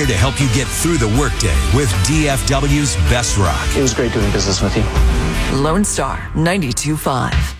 here to help you get through the workday with DFW's Best Rock. It was great doing business with you. Lone Star 92.5.